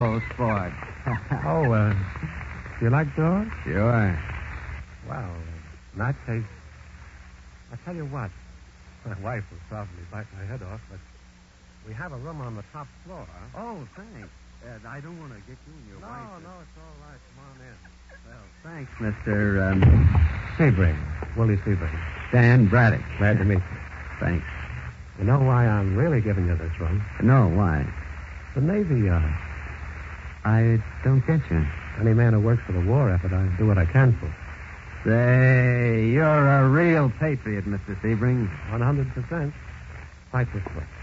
Oh, sport. You like dogs? Sure. Well, in that case, I tell you what. My wife will probably bite my head off, but we have a room on the top floor. Oh, thanks. I don't want to get you and your wife. No, it's all right. Come on in. Well, thanks, Mr. Sebring. Willie Sebring. Dan Braddock. Glad to meet you. Thanks. You know why I'm really giving you this room? No, why? The Navy, I don't get you. any man who works for the war effort, I do what I can for. Say, you're a real patriot, Mr. Sebring. 100%. Fight this way.